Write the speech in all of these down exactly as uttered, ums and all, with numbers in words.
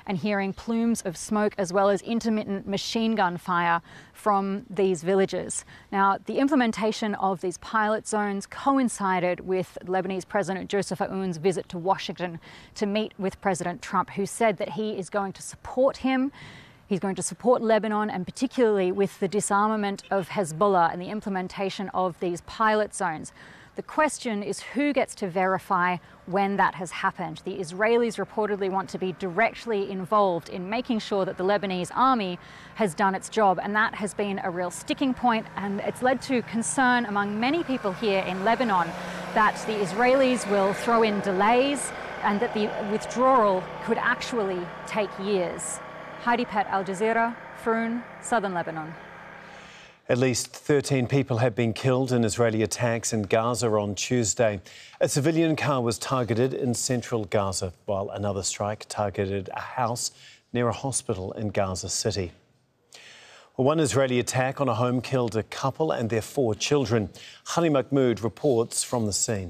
and hearing plumes of smoke as well as intermittent machine gun fire from these villages. Now, the implementation of these pilot zones coincided with Lebanese President Joseph Aoun's visit to Washington to meet with President Trump, who said that he is going to support him. He's going to support Lebanon, and particularly with the disarmament of Hezbollah and the implementation of these pilot zones. The question is who gets to verify when that has happened. The Israelis reportedly want to be directly involved in making sure that the Lebanese army has done its job, and that has been a real sticking point, and it's led to concern among many people here in Lebanon that the Israelis will throw in delays and that the withdrawal could actually take years. Heidi Pett, Al Jazeera, Froon, Southern Lebanon. At least thirteen people have been killed in Israeli attacks in Gaza on Tuesday. A civilian car was targeted in central Gaza, while another strike targeted a house near a hospital in Gaza City. Well, one Israeli attack on a home killed a couple and their four children. Hani Mahmoud reports from the scene.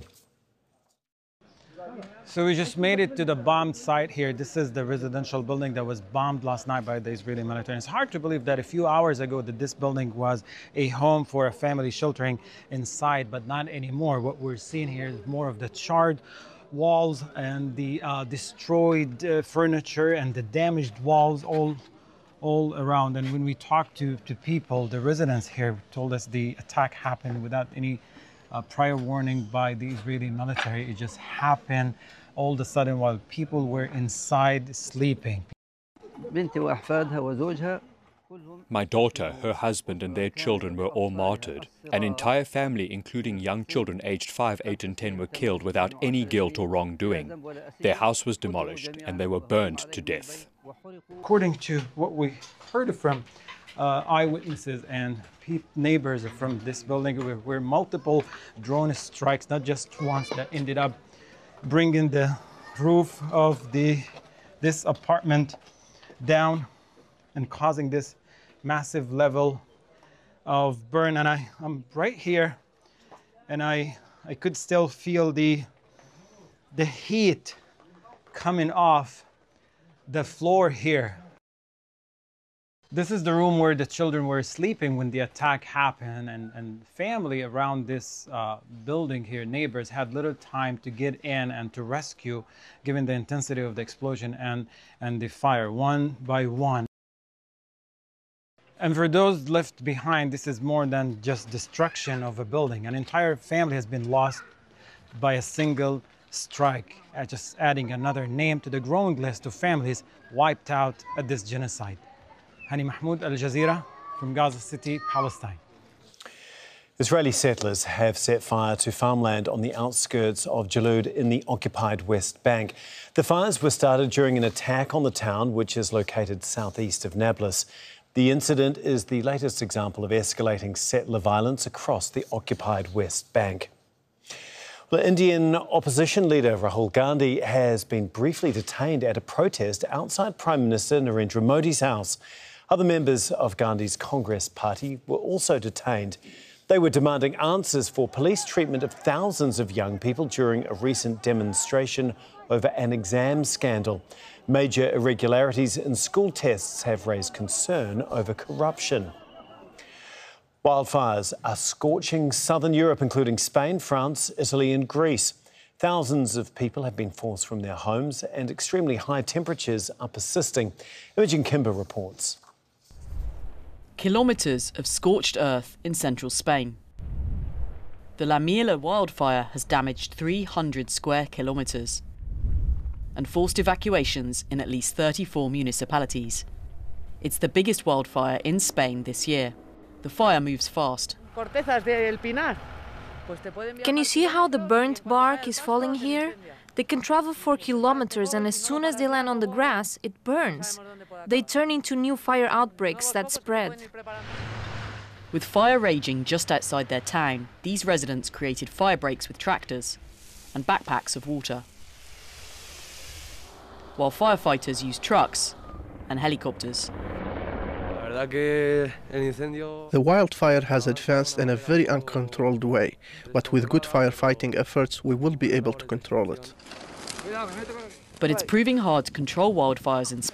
So we just made it to the bombed site here. This is the residential building that was bombed last night by the Israeli military. It's hard to believe that a few hours ago that this building was a home for a family sheltering inside, but not anymore. What we're seeing here is more of the charred walls and the uh, destroyed uh, furniture and the damaged walls all all around. And when we talked to, to people, the residents here told us the attack happened without any uh, prior warning by the Israeli military. It just happened all of a sudden while people were inside sleeping. My daughter, her husband and their children were all martyred. An entire family, including young children aged five, eight and ten, were killed without any guilt or wrongdoing. Their house was demolished and they were burned to death. According to what we heard from uh, eyewitnesses and neighbors from this building, there were multiple drone strikes, not just once, that ended up bringing the roof of the this apartment down and causing this massive level of burn. And I, I'm right here, and I I could still feel the the heat coming off the floor here. This is the room where the children were sleeping when the attack happened, and, and family around this uh, building here, neighbors, had little time to get in and to rescue, given the intensity of the explosion and, and the fire, one by one. And for those left behind, this is more than just destruction of a building. An entire family has been lost by a single strike, uh, just adding another name to the growing list of families wiped out at this genocide. Hani Mahmoud, Al Jazeera, from Gaza City, Palestine. Israeli settlers have set fire to farmland on the outskirts of Jalud in the occupied West Bank. The fires were started during an attack on the town, which is located southeast of Nablus. The incident is the latest example of escalating settler violence across the occupied West Bank. Well, Indian opposition leader Rahul Gandhi has been briefly detained at a protest outside Prime Minister Narendra Modi's house. Other members of Gandhi's Congress party were also detained. They were demanding answers for police treatment of thousands of young people during a recent demonstration over an exam scandal. Major irregularities in school tests have raised concern over corruption. Wildfires are scorching southern Europe, including Spain, France, Italy and Greece. Thousands of people have been forced from their homes and extremely high temperatures are persisting. Imogen Kimber reports. Kilometres of scorched earth in central Spain. The La Miela wildfire has damaged three hundred square kilometres and forced evacuations in at least thirty-four municipalities. It's the biggest wildfire in Spain this year. The fire moves fast. Can you see how the burnt bark is falling here? They can travel for kilometers, and as soon as they land on the grass, it burns. They turn into new fire outbreaks that spread. With fire raging just outside their town, these residents created fire breaks with tractors and backpacks of water, while firefighters used trucks and helicopters. The wildfire has advanced in a very uncontrolled way, but with good firefighting efforts, we will be able to control it. But it's proving hard to control wildfires in Spain.